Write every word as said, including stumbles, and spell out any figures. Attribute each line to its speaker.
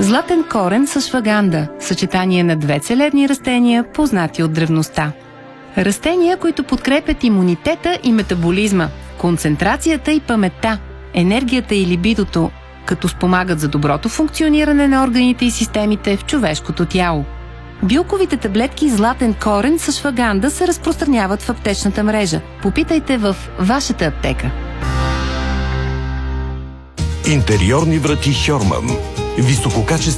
Speaker 1: Златен корен с ашваганда – съчетание на две целебни растения, познати от древността. Растения, които подкрепят имунитета и метаболизма, концентрацията и паметта, енергията и либидото, като спомагат за доброто функциониране на органите и системите в човешкото тяло. Билковите таблетки златен корен с ашваганда се разпространяват в аптечната мрежа. Попитайте в вашата аптека.
Speaker 2: Интериорни врати Хьорман. Висококачествени